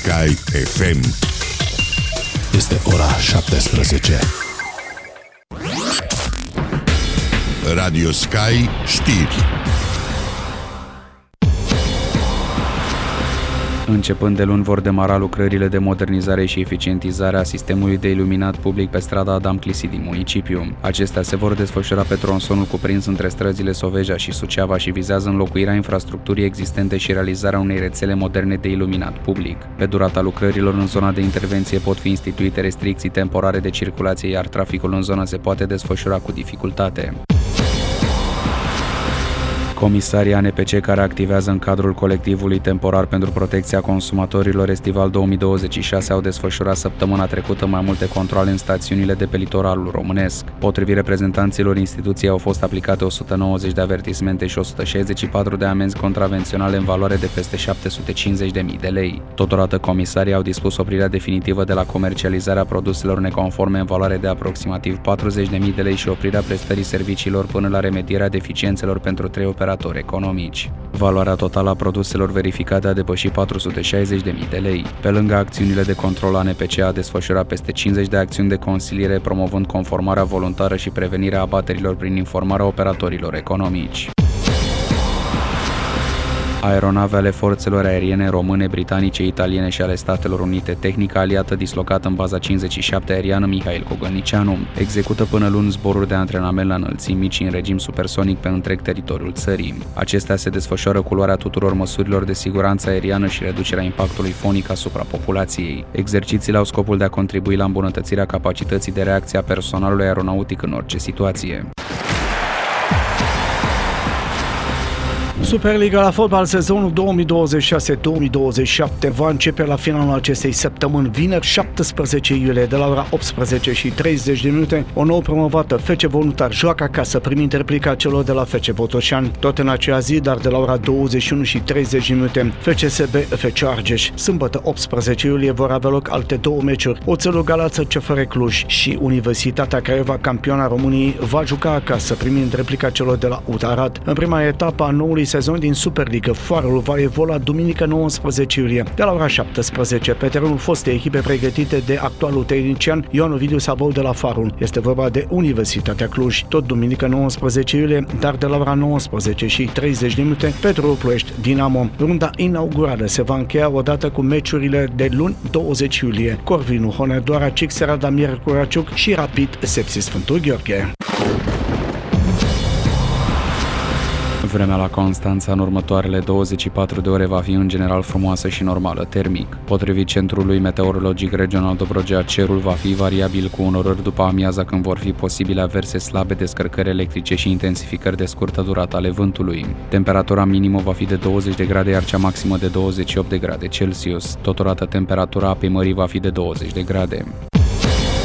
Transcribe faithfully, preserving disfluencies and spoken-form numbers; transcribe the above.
Sky F M. Este ora șaptesprezece. Radio Sky știri. Începând de luni vor demara lucrările de modernizare și eficientizare a sistemului de iluminat public pe strada Adam Clisi din municipiu. Acestea se vor desfășura pe tronsonul cuprins între străzile Soveja și Suceava și vizează înlocuirea infrastructurii existente și realizarea unei rețele moderne de iluminat public. Pe durata lucrărilor în zona de intervenție pot fi instituite restricții temporare de circulație, iar traficul în zonă se poate desfășura cu dificultate. Comisarii A N P C care activează în cadrul colectivului temporar pentru protecția consumatorilor estival două mii douăzeci și șase au desfășurat săptămâna trecută mai multe controale în stațiunile de pe litoralul românesc. Potrivit reprezentanților instituției au fost aplicate o sută nouăzeci de avertismente și o sută șaizeci și patru de amenzi contravenționale în valoare de peste șapte sute cincizeci de mii de lei. Totodată comisarii au dispus oprirea definitivă de la comercializarea produselor neconforme în valoare de aproximativ patruzeci de mii de lei și oprirea prestării serviciilor până la remedierea deficiențelor pentru trei operatori economici. Valoarea totală a produselor verificate a depășit patru sute șaizeci de mii de lei. Pe lângă acțiunile de control, A N P C a desfășurat peste cincizeci de acțiuni de consiliere promovând conformarea voluntară și prevenirea abaterilor prin informarea operatorilor economici. Aeronave ale forțelor aeriene române, britanice, italiene și ale Statelor Unite, tehnica aliată dislocată în baza cincizeci și șapte aeriană Mihail Cogălnicianu, execută până luni zboruri de antrenament la înălțimi mici în regim supersonic pe întreg teritoriul țării. Acestea se desfășoară cu luarea tuturor măsurilor de siguranță aeriană și reducerea impactului fonic asupra populației. Exercițiile au scopul de a contribui la îmbunătățirea capacității de reacție a personalului aeronautic în orice situație. Superliga la fotbal sezonul două mii douăzeci și șase două mii douăzeci și șapte va începe la finalul acestei săptămâni, vineri șaptesprezece iulie, de la ora optsprezece și treizeci de minute. O nouă promovată, F C Voluntar, joacă acasă primind replica celor de la F C Botoșani. Tot în aceea zi, dar de la ora douăzeci și unu și treizeci de minute, F C S B F C Argeș. Sâmbătă optsprezece iulie vor avea loc alte două meciuri. Oțelul Galață C F R Cluj și Universitatea Craiova, campioana României, va juca acasă primind replica celor de la U T Arad. În prima etapă a noului sezon din Superliga, Farul va evolua duminică nouăsprezece iulie, de la ora șaptesprezece, pe terenul fostei echipe pregătite de actualul tehnician Ioan Ovidiu Sabău de la Farul. Este vorba de Universitatea Cluj. Tot duminică nouăsprezece iulie, dar de la ora nouăsprezece și treizeci de minute, Petrol Ploiești Dinamo. Runda inaugurală se va încheia odată cu meciurile de luni douăzeci iulie. Corvinu, Honedoara, Cixera, Damier Curaciuc și Rapid Sepsi Sfântul Gheorghe. Vremea la Constanța în următoarele douăzeci și patru de ore va fi în general frumoasă și normală termic. Potrivit Centrului Meteorologic Regional Dobrogea, cerul va fi variabil cu unorări după amiaza când vor fi posibile averse slabe, descărcări electrice și intensificări de scurtă durată ale vântului. Temperatura minimă va fi de douăzeci de grade, iar cea maximă de douăzeci și opt de grade Celsius. Totodată temperatura apei mării va fi de douăzeci de grade.